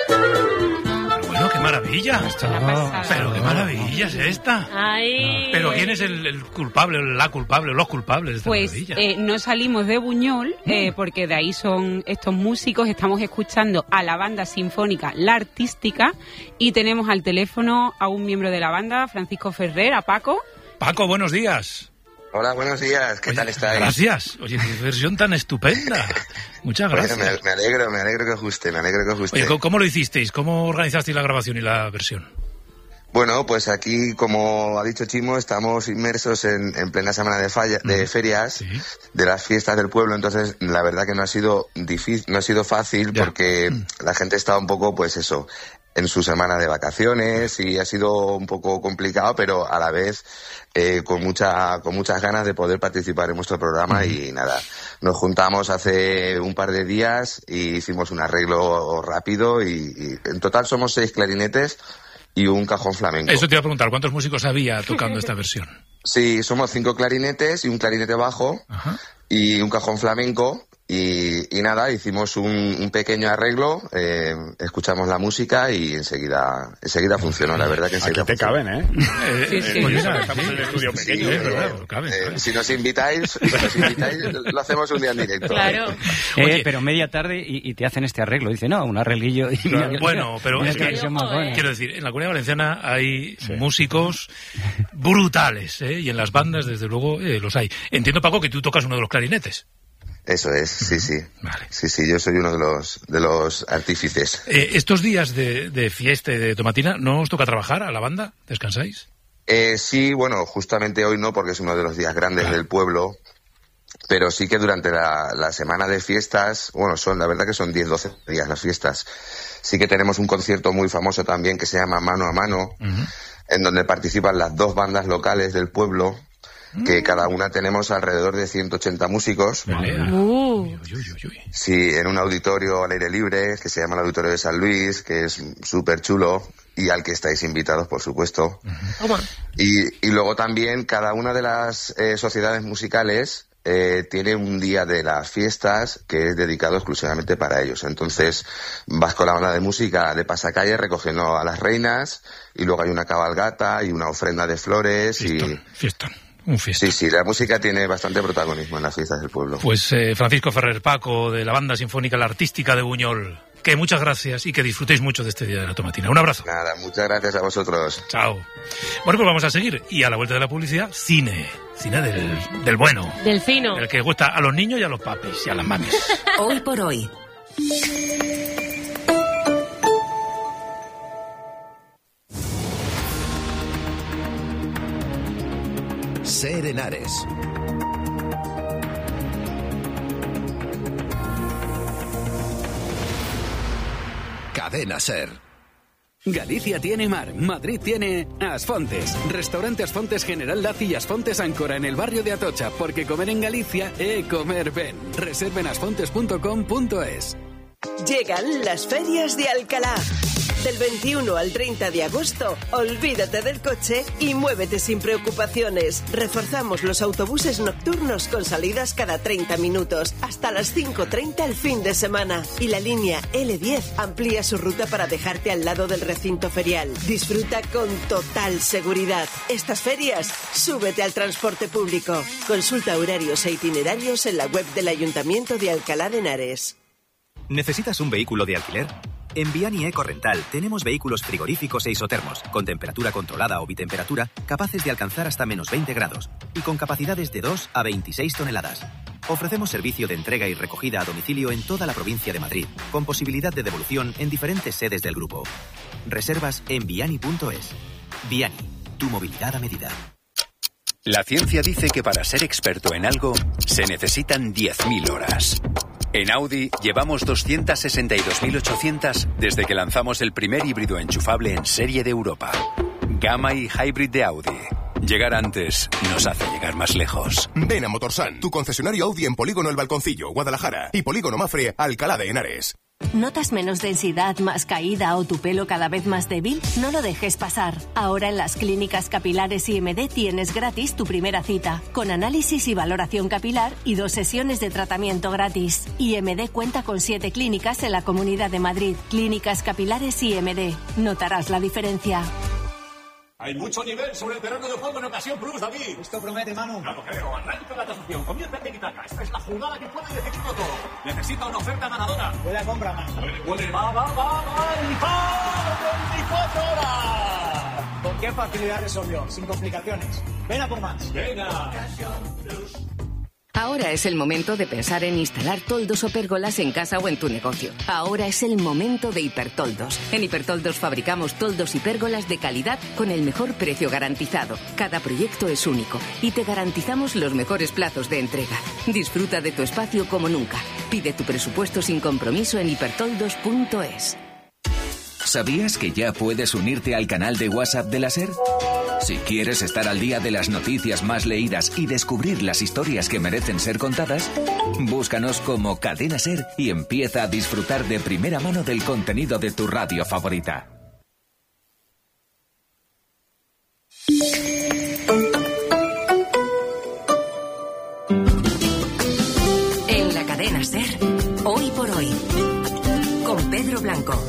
Bueno, qué maravilla. Pero qué maravilla es esta. Ay. Pero ¿quién es el culpable, la culpable, los culpables de esta maravilla? No salimos de Buñol, porque de ahí son estos músicos. Estamos escuchando a la banda sinfónica La Artística y tenemos al teléfono a un miembro de la banda, Francisco Ferrer, a Paco. Paco, buenos días. Hola, buenos días. ¿Qué tal estáis? Gracias. Oye, qué versión tan estupenda. Muchas gracias. Bueno, me alegro que os guste, Oye, ¿cómo lo hicisteis? ¿Cómo organizasteis la grabación y la versión? Bueno, pues aquí, como ha dicho Chimo, estamos inmersos en plena semana de ferias, sí, de las fiestas del pueblo. Entonces, la verdad que no ha sido difícil, no ha sido fácil, porque la gente está un poco, pues eso, en su semana de vacaciones, y ha sido un poco complicado, pero a la vez con muchas ganas de poder participar en vuestro programa. Y nada, nos juntamos hace un par de días y hicimos un arreglo rápido, y en total somos 6 clarinetes y un cajón flamenco. Eso te iba a preguntar, ¿cuántos músicos había tocando esta versión? Sí, somos 5 clarinetes y un clarinete bajo. Ajá. Y un cajón flamenco. Y nada, hicimos un pequeño arreglo, escuchamos la música y enseguida funcionó, la verdad que enseguida. Aquí te caben, ¿eh? Sí. Pues estamos en el estudio pequeño, sí, caben. Si nos invitáis, lo hacemos un día en directo. Claro. Oye, pero media tarde y te hacen este arreglo. Dice, no, un arreglillo. Y bueno, pero es que, quiero decir, en la Comunidad Valenciana hay músicos brutales, y en las bandas, desde luego, los hay. Entiendo, Paco, que tú tocas uno de los clarinetes. Eso es, sí. Vale. Sí, yo soy uno de los artífices. Estos días de fiesta y de tomatina, ¿no os toca trabajar a la banda? ¿Descansáis? Sí, bueno, justamente hoy no, porque es uno de los días grandes del pueblo, pero sí que durante la semana de fiestas, bueno, la verdad que son 10-12 días las fiestas, sí que tenemos un concierto muy famoso también que se llama Mano a Mano, en donde participan las 2 bandas locales del pueblo, que cada una tenemos alrededor de 180 músicos. Sí, en un auditorio al aire libre, que se llama el Auditorio de San Luis, que es súper chulo, y al que estáis invitados, por supuesto. Y luego también cada una de las sociedades musicales tiene un día de las fiestas que es dedicado exclusivamente para ellos. Entonces vas con la banda de música de pasacalle recogiendo a las reinas, y luego hay una cabalgata y una ofrenda de flores. Fiestón. Un fiesta. Sí, la música tiene bastante protagonismo en las fiestas del pueblo. Pues Francisco Ferrer, Paco, de la Banda Sinfónica La Artística de Buñol, que muchas gracias y que disfrutéis mucho de este día de la tomatina. Un abrazo. Nada, muchas gracias a vosotros. Chao. Bueno, pues vamos a seguir. Y a la vuelta de la publicidad, cine. Cine del bueno. Del fino. El que gusta a los niños y a los papis y a las mamis. Hoy por hoy. Ser Henares. Cadena Ser. Galicia tiene mar, Madrid tiene Asfontes. Restaurante Asfontes General Laci y Asfontes Áncora en el barrio de Atocha, porque comer en Galicia comer ben. Reserven asfontes.com.es. Llegan las ferias de Alcalá. Del 21 al 30 de agosto, olvídate del coche y muévete sin preocupaciones. Reforzamos los autobuses nocturnos con salidas cada 30 minutos, hasta las 5:30 el fin de semana. Y la línea L10 amplía su ruta para dejarte al lado del recinto ferial. Disfruta con total seguridad. Estas ferias, súbete al transporte público. Consulta horarios e itinerarios en la web del Ayuntamiento de Alcalá de Henares. ¿Necesitas un vehículo de alquiler? En Viani Eco Rental tenemos vehículos frigoríficos e isotermos, con temperatura controlada o bitemperatura, capaces de alcanzar hasta menos 20 grados, y con capacidades de 2 a 26 toneladas. Ofrecemos servicio de entrega y recogida a domicilio en toda la provincia de Madrid, con posibilidad de devolución en diferentes sedes del grupo. Reservas en viani.es. Viani, tu movilidad a medida. La ciencia dice que para ser experto en algo se necesitan 10.000 horas. En Audi llevamos 262.800 desde que lanzamos el primer híbrido enchufable en serie de Europa. Gamma y Hybrid de Audi. Llegar antes nos hace llegar más lejos. Ven a Motorsan, tu concesionario Audi en Polígono El Balconcillo, Guadalajara, y Polígono Mafre, Alcalá de Henares. ¿Notas menos densidad, más caída o tu pelo cada vez más débil? No lo dejes pasar. Ahora en las clínicas capilares IMD tienes gratis tu primera cita, con análisis y valoración capilar y 2 sesiones de tratamiento gratis. IMD cuenta con 7 clínicas en la Comunidad de Madrid. Clínicas capilares IMD. Notarás la diferencia. Hay mucho nivel sobre el terreno de juego en ocasión plus, David. Esto promete, Manu. Claro, creo. Arranca la tasación. Comienza el tiki-taka. Esta es la jugada que puede decidirlo todo. Necesita una oferta ganadora. Buena compra, Manu. Va. ¡El 24 horas! ¿Con qué facilidad resolvió? Sin complicaciones. Ven a por más. Venga. Ahora es el momento de pensar en instalar toldos o pérgolas en casa o en tu negocio. Ahora es el momento de Hipertoldos. En Hipertoldos fabricamos toldos y pérgolas de calidad con el mejor precio garantizado. Cada proyecto es único y te garantizamos los mejores plazos de entrega. Disfruta de tu espacio como nunca. Pide tu presupuesto sin compromiso en hipertoldos.es. ¿Sabías que ya puedes unirte al canal de WhatsApp de la SER? Si quieres estar al día de las noticias más leídas y descubrir las historias que merecen ser contadas, búscanos como Cadena SER y empieza a disfrutar de primera mano del contenido de tu radio favorita. En la Cadena SER, Hoy por Hoy, con Pedro Blanco.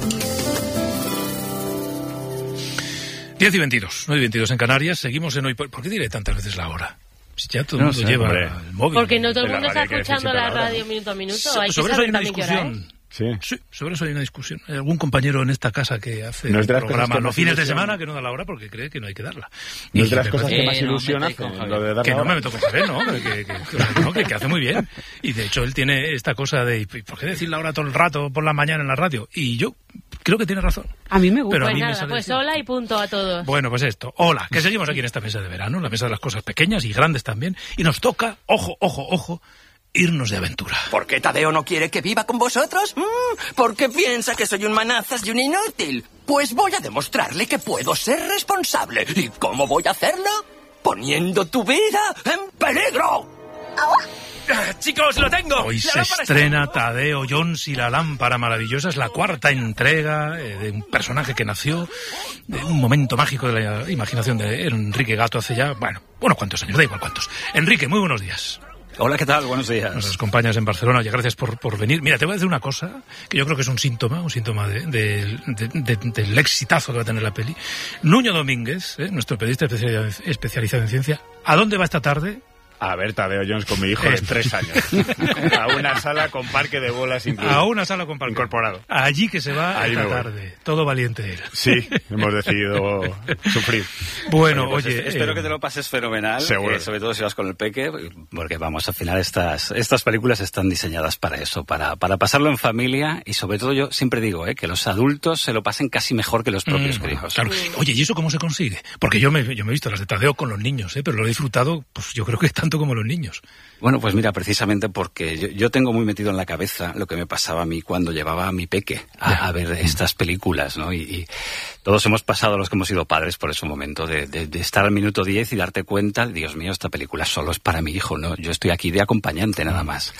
10 y 22, 9 y 22 en Canarias. Seguimos en Hoy por... ¿Por qué diré tantas veces la hora? Si ya todo el mundo lleva el móvil. Porque no todo el mundo está escuchando la radio minuto a minuto. Sobre eso hay una discusión. Sí, sobre eso hay una discusión. Hay algún compañero en esta casa que hace el programa los fines de semana que no da la hora porque cree que no hay que darla. No es de las cosas que más ilusión hace, lo de dar que la no hora. me meto con Javier, ¿no? Que hace muy bien. Y de hecho él tiene esta cosa de ¿por qué decir la hora todo el rato por la mañana en la radio? Y yo creo que tiene razón. A mí me gusta. Pero pues nada, pues hola y punto a todos. Bueno, pues esto. Hola, que seguimos aquí en esta mesa de verano, la mesa de las cosas pequeñas y grandes también. Y nos toca, ojo, irnos de aventura. ¿Por qué Tadeo no quiere que viva con vosotros? ¿Por qué piensa que soy un manazas y un inútil? Pues voy a demostrarle que puedo ser responsable. ¿Y cómo voy a hacerlo? Poniendo tu vida en peligro. ¡Chicos, lo tengo! Hoy se estrena Tadeo Jones y la lámpara maravillosa. Es la 4ª entrega de un personaje que nació de un momento mágico de la imaginación de Enrique Gato hace ya, unos cuantos años, da igual cuántos. Enrique, muy buenos días. Hola, ¿qué tal? Buenos días. Nos acompañas en Barcelona. Oye, gracias por venir. Mira, te voy a decir una cosa que yo creo que es un síntoma del exitazo que va a tener la peli. Nuño Domínguez, nuestro periodista especializado en ciencia, ¿a dónde va esta tarde? A ver, Tadeo Jones con mi hijo de 3 años. A una sala con parque de bolas incluido. A una sala con parque. Incorporado. Allí que se va esta tarde. Todo valiente él. Sí, hemos decidido sufrir. Bueno, pues oye... espero que te lo pases fenomenal. Seguro. Sobre todo si vas con el peque, porque vamos, al final estas películas están diseñadas para eso, para pasarlo en familia y sobre todo yo siempre digo que los adultos se lo pasen casi mejor que los propios críos. Claro. Oye, ¿y eso cómo se consigue? Porque yo me he visto las de Tadeo con los niños, pero lo he disfrutado, pues yo creo que tanto como los niños. Bueno, pues mira, precisamente porque yo tengo muy metido en la cabeza lo que me pasaba a mí cuando llevaba a mi peque a ver estas películas, ¿no? Y todos hemos pasado, los que hemos sido padres, por ese momento de estar al minuto 10 y darte cuenta, Dios mío, esta película solo es para mi hijo, ¿no? Yo estoy aquí de acompañante nada más.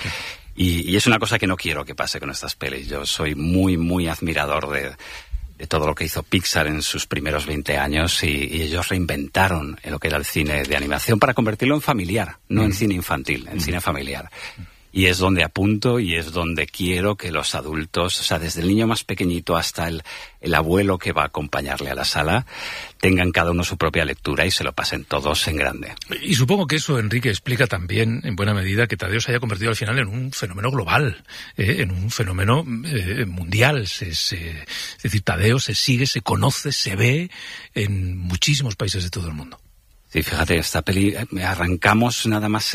Y es una cosa que no quiero que pase con estas pelis. Yo soy muy, muy admirador de todo lo que hizo Pixar en sus primeros 20 años y ellos reinventaron lo que era el cine de animación para convertirlo en familiar, no en cine infantil, en cine familiar. Y es donde apunto y es donde quiero que los adultos, o sea, desde el niño más pequeñito hasta el abuelo que va a acompañarle a la sala, tengan cada uno su propia lectura y se lo pasen todos en grande. Y supongo que eso, Enrique, explica también, en buena medida, que Tadeo se haya convertido al final en un fenómeno global, en un fenómeno mundial. Es decir, Tadeo se sigue, se conoce, se ve en muchísimos países de todo el mundo. Sí, fíjate, esta peli arrancamos nada más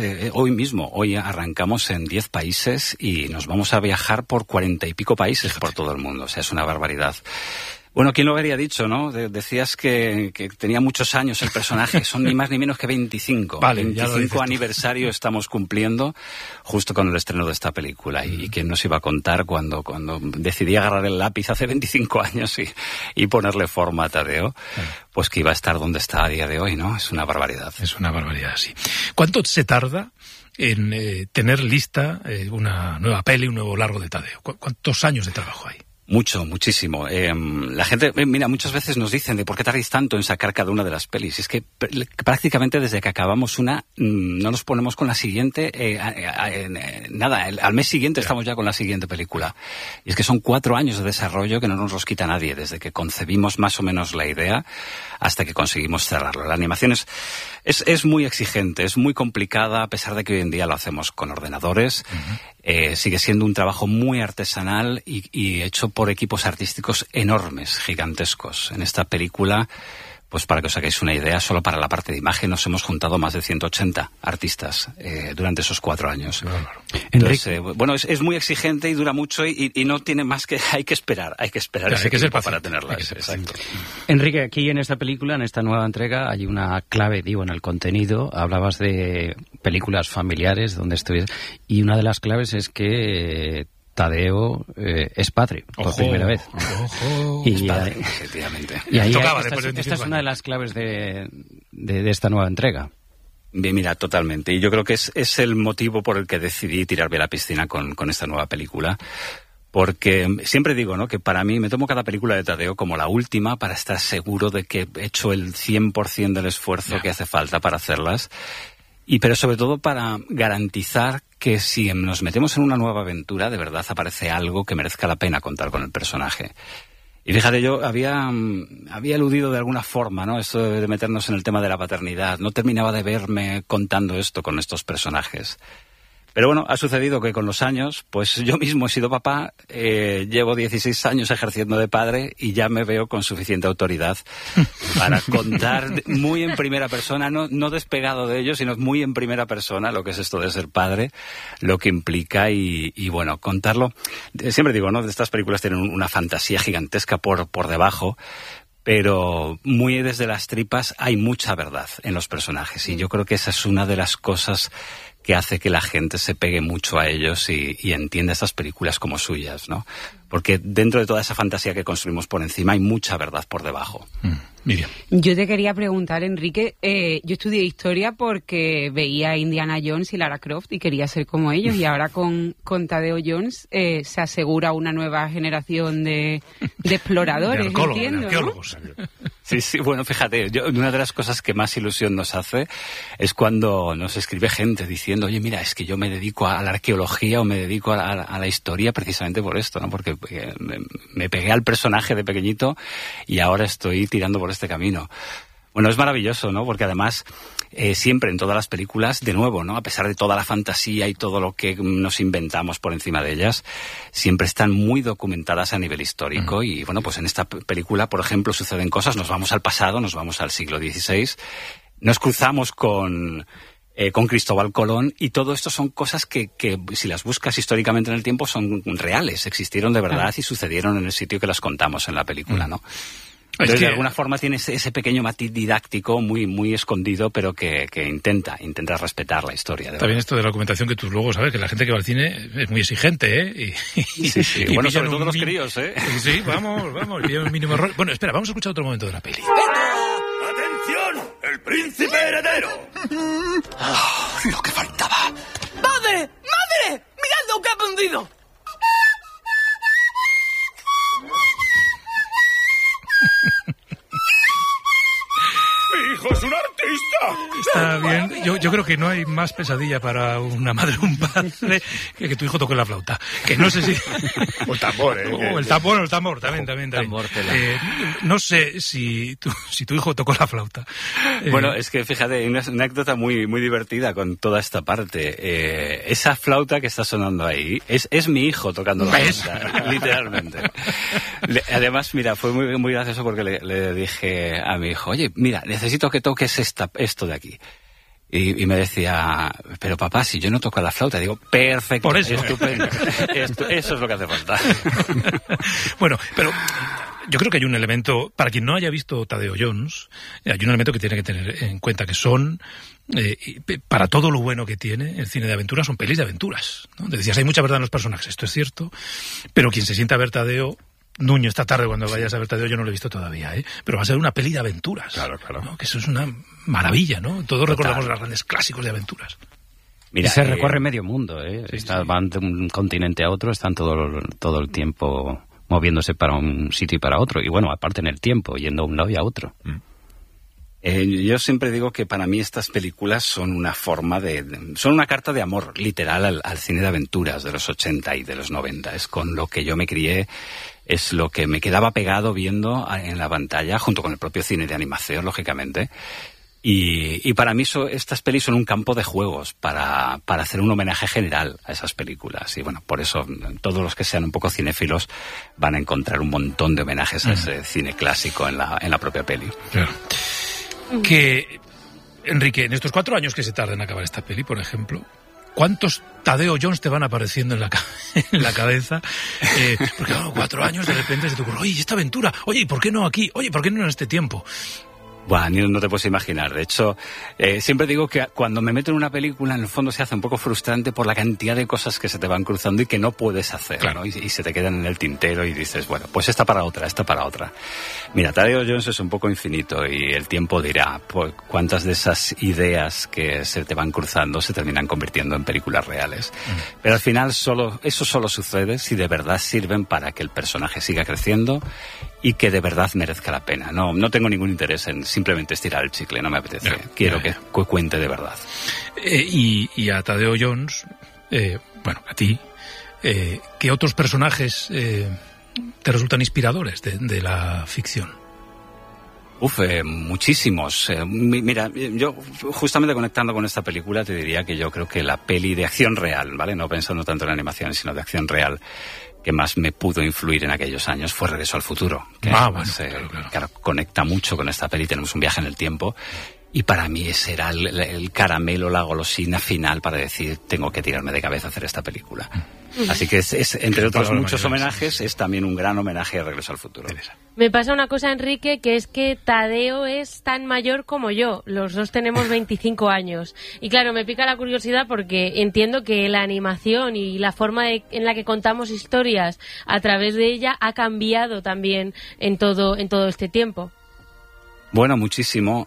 hoy arrancamos en 10 países y nos vamos a viajar por 40 y pico países por todo el mundo, o sea, es una barbaridad. Bueno, ¿quién lo habría dicho, no? Decías que tenía muchos años el personaje, son ni más ni menos que 25. Vale, 25 aniversario estamos cumpliendo justo con el estreno de esta película. Y quién nos iba a contar cuando decidí agarrar el lápiz hace 25 años y ponerle forma a Tadeo, pues que iba a estar donde está a día de hoy, ¿no? Es una barbaridad. Es una barbaridad, sí. ¿Cuánto se tarda en tener lista una nueva peli, un nuevo largo de Tadeo? ¿Cuántos años de trabajo hay? Muchísimo. La gente, mira, muchas veces nos dicen de por qué tardáis tanto en sacar cada una de las pelis. Es que prácticamente desde que acabamos una, no nos ponemos con la siguiente, al mes siguiente estamos ya con la siguiente película. Y es que son 4 años de desarrollo que no nos los quita nadie, desde que concebimos más o menos la idea hasta que conseguimos cerrarlo. La animación es muy exigente, es muy complicada, a pesar de que hoy en día lo hacemos con ordenadores. Sigue siendo un trabajo muy artesanal y hecho por equipos artísticos enormes, gigantescos. En esta película, pues para que os hagáis una idea, solo para la parte de imagen nos hemos juntado más de 180 artistas durante esos 4 años. Entonces, bueno, es muy exigente y dura mucho y no tiene más que... Hay que esperar ese tiempo para tenerla. Exacto. Enrique, aquí en esta película, en esta nueva entrega, hay una clave, digo, en el contenido. Hablabas de películas familiares donde estuvieras, y una de las claves es que Tadeo es padre por primera vez. Y padre, efectivamente. Y ahí esta es una de las claves de esta nueva entrega. Bien, mira, totalmente. Y yo creo que es el motivo por el que decidí tirarme a la piscina con esta nueva película. Porque siempre digo, ¿no?, que para mí me tomo cada película de Tadeo como la última para estar seguro de que he hecho el 100% del esfuerzo que hace falta para hacerlas. Pero sobre todo para garantizar que si nos metemos en una nueva aventura, de verdad aparece algo que merezca la pena contar con el personaje. Y fíjate, yo había eludido de alguna forma, ¿no?, esto de meternos en el tema de la paternidad. No terminaba de verme contando esto con estos personajes. Pero bueno, ha sucedido que con los años, pues yo mismo he sido papá, llevo 16 años ejerciendo de padre y ya me veo con suficiente autoridad para contar muy en primera persona, no despegado de ello, sino muy en primera persona lo que es esto de ser padre, lo que implica y bueno, contarlo. Siempre digo, ¿no?, de estas películas tienen una fantasía gigantesca por debajo, pero muy desde las tripas hay mucha verdad en los personajes y yo creo que esa es una de las cosas que hace que la gente se pegue mucho a ellos y entienda estas películas como suyas, ¿no? Porque dentro de toda esa fantasía que construimos por encima hay mucha verdad por debajo. Miriam. Yo te quería preguntar, Enrique, yo estudié historia porque veía a Indiana Jones y Lara Croft y quería ser como ellos, y ahora con Tadeo Jones se asegura una nueva generación de exploradores, entiendo, arqueólogos. Sí, bueno, fíjate, una de las cosas que más ilusión nos hace es cuando nos escribe gente diciendo, oye, mira, es que yo me dedico a la arqueología o me dedico a la historia precisamente por esto, ¿no? Porque me pegué al personaje de pequeñito y ahora estoy tirando por este camino. Bueno, es maravilloso, ¿no? Porque además siempre en todas las películas, de nuevo, ¿no?, a pesar de toda la fantasía y todo lo que nos inventamos por encima de ellas, siempre están muy documentadas a nivel histórico. Y bueno, pues en esta película, por ejemplo, suceden cosas, nos vamos al pasado, nos vamos al siglo XVI, nos cruzamos con Cristóbal Colón, y todo esto son cosas que si las buscas históricamente en el tiempo son reales, existieron de verdad y sucedieron en el sitio que las contamos en la película, ¿no? Entonces, de alguna forma tiene ese pequeño matiz didáctico muy escondido, pero que intenta respetar la historia. También esto de la documentación, que tú luego sabes que la gente que va al cine es muy exigente, ¿eh? Sí. Bueno, sobre todo los críos, ¿eh? Sí, vamos, pillan un mínimo error. Bueno, espera, vamos a escuchar otro momento de la peli. ¡Atención! ¡El príncipe heredero! Lo que faltaba. ¡Madre! ¡Madre! ¡Mirad lo que ha aprendido! ¡Mi hijo es un artista! Está bien. Yo creo que no hay más pesadilla para una madre o un padre que tu hijo toque la flauta. Que no sé si... O el tambor, ¿eh? O el tambor, también. No sé si tu hijo tocó la flauta. Bueno, es que fíjate, hay una anécdota muy divertida con toda esta parte. Esa flauta que está sonando ahí es mi hijo tocando la flauta, literalmente. Además, mira, fue muy gracioso porque le dije a mi hijo, oye, mira, necesito que toques esto de aquí. Y me decía, pero papá, si yo no toco la flauta. Digo, perfecto, por eso. Estupendo. Eso es lo que hace falta. Bueno, pero yo creo que hay un elemento, para quien no haya visto Tadeo Jones, hay un elemento que tiene que tener en cuenta, que son, para todo lo bueno que tiene el cine de aventuras, son pelis de aventuras, ¿no? Decías, hay mucha verdad en los personajes, esto es cierto, pero quien se sienta a ver Tadeo... Nuño, esta tarde cuando vayas a ver Tadeo, yo no lo he visto todavía, pero va a ser una peli de aventuras. Claro. ¿No? Que eso es una maravilla, ¿no? Todos recordamos los grandes clásicos de aventuras. Mira, y se recorre medio mundo, ¿eh? Van de un continente a otro, están todo el tiempo moviéndose para un sitio y para otro. Y bueno, aparte en el tiempo, yendo a un lado y a otro. Yo siempre digo que para mí estas películas son una forma son una carta de amor literal al cine de aventuras de los 80 y de los 90. Es con lo que yo me crié, es lo que me quedaba pegado viendo en la pantalla, junto con el propio cine de animación, lógicamente. Y para mí estas pelis son un campo de juegos para hacer un homenaje general a esas películas. Y bueno, por eso todos los que sean un poco cinéfilos van a encontrar un montón de homenajes a ese cine clásico en la propia peli. Claro. Que, Enrique, en estos 4 años que se tarda en acabar esta peli, por ejemplo, ¿cuántos Tadeo Jones te van apareciendo en la cabeza? Porque 4 años de repente se te ocurre, oye, esta aventura, oye, ¿y por qué no aquí? Oye, ¿por qué no en este tiempo? Bueno, no te puedes imaginar. De hecho, siempre digo que cuando me meto en una película, en el fondo se hace un poco frustrante por la cantidad de cosas que se te van cruzando y que no puedes hacer, claro, ¿no? Y se te quedan en el tintero y dices, bueno, pues esta para otra. Mira, Tadeo Jones es un poco infinito y el tiempo dirá pues, cuántas de esas ideas que se te van cruzando se terminan convirtiendo en películas reales. Pero al final eso solo sucede si de verdad sirven para que el personaje siga creciendo y que de verdad merezca la pena. No tengo ningún interés en simplemente estirar el chicle, no me apetece. Quiero que cuente de verdad. Y a Tadeo Jones, a ti, ¿qué otros personajes te resultan inspiradores de la ficción? Muchísimos. Mira, yo justamente conectando con esta película te diría que yo creo que la peli de acción real, ¿vale? No pensando tanto en la animación, sino de acción real, que más me pudo influir en aquellos años fue Regreso al Futuro. Que claro, conecta mucho con esta peli, tenemos un viaje en el tiempo. Y para mí ese era el caramelo, la golosina final para decir, tengo que tirarme de cabeza a hacer esta película. Así que es entre otros muchos homenajes, es también un gran homenaje a Regreso al Futuro. Me pasa una cosa, Enrique, que es que Tadeo es tan mayor como yo. Los dos tenemos 25 años. Y claro, me pica la curiosidad porque entiendo que la animación y la forma en la que contamos historias a través de ella ha cambiado también en todo este tiempo. Bueno, muchísimo.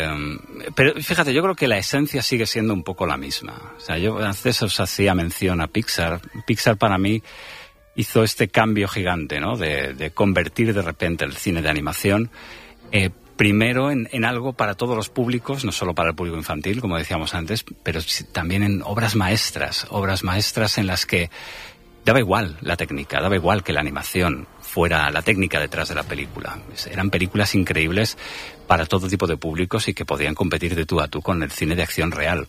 Pero fíjate, yo creo que la esencia sigue siendo un poco la misma. O sea, yo antes os hacía mención a Pixar. Pixar para mí hizo este cambio gigante, ¿no? De convertir de repente el cine de animación primero en algo para todos los públicos, no solo para el público infantil, como decíamos antes, pero también en obras maestras en las que daba igual la técnica, daba igual que la animación fuera la técnica detrás de la película. Eran películas increíbles para todo tipo de públicos y que podían competir de tú a tú con el cine de acción real.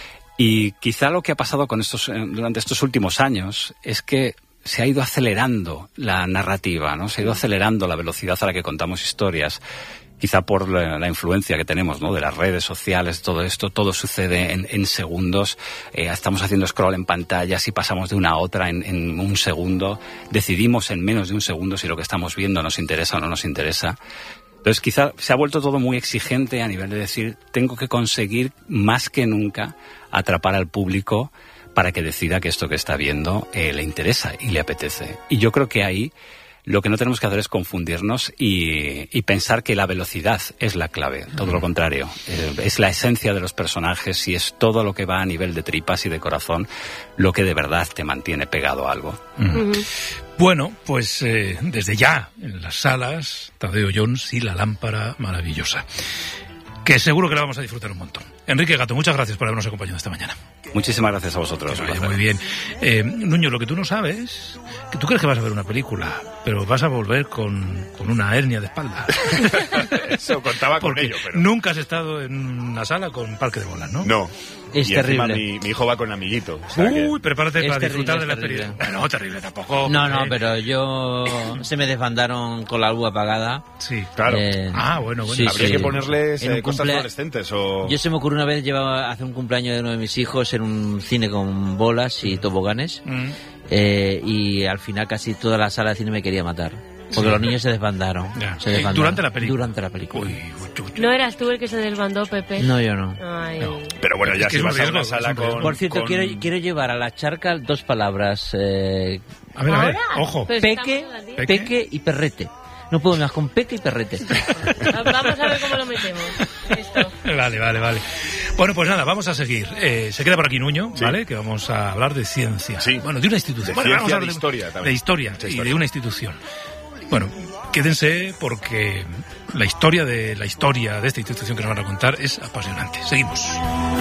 Y quizá lo que ha pasado durante estos últimos años es que se ha ido acelerando la narrativa, ¿no? Se ha ido acelerando la velocidad a la que contamos historias. Quizá por la influencia que tenemos, ¿no? De las redes sociales, todo esto, todo sucede en segundos. Estamos haciendo scroll en pantallas y pasamos de una a otra en un segundo. Decidimos en menos de un segundo si lo que estamos viendo nos interesa o no nos interesa. Entonces quizá se ha vuelto todo muy exigente a nivel de decir, tengo que conseguir más que nunca atrapar al público para que decida que esto que está viendo le interesa y le apetece. Y yo creo que ahí lo que no tenemos que hacer es confundirnos y pensar que la velocidad es la clave. Todo lo contrario. Es la esencia de los personajes y es todo lo que va a nivel de tripas y de corazón lo que de verdad te mantiene pegado a algo. Bueno, pues desde ya en las salas, Tadeo Jones y La lámpara maravillosa, que seguro que la vamos a disfrutar un montón. Enrique Gato, muchas gracias por habernos acompañado esta mañana. Muchísimas gracias a vosotros. Muy bien. Nuño, lo que tú no sabes, que tú crees que vas a ver una película, pero vas a volver con una hernia de espalda. Eso contaba con ello, pero nunca has estado en una sala con parque de bolas, ¿no? No. Es y terrible. Mi hijo va con amiguito. O sea prepárate para disfrutar de la experiencia. No, terrible tampoco. No, pero yo se me desbandaron con la luz apagada. Sí, claro. Bueno. Sí, habría que ponerles cosas fluorescentes o... Yo se me ocurrió una vez, hace un cumpleaños de uno de mis hijos en un cine con bolas y toboganes. Y al final casi toda la sala de cine me quería matar. Porque los niños se desbandaron. ¿Durante la película? Durante la película. ¿No eras tú el que se desbandó, Pepe? No, yo no. No. Pero bueno, ya si vas a una sala con... Por cierto, quiero llevar a la charca 2 palabras. A ver, ojo. Peque y perrete. No puedo más con Peque y Perrete. Vamos a ver cómo lo metemos. Esto. Vale. Bueno, pues nada, vamos a seguir. Se queda por aquí Nuño, ¿vale? Que vamos a hablar de ciencia. Sí. Bueno, de una institución. Vamos a hablar de historia también. De historia y de una institución. Bueno, quédense porque la historia de esta institución que nos van a contar es apasionante. Seguimos.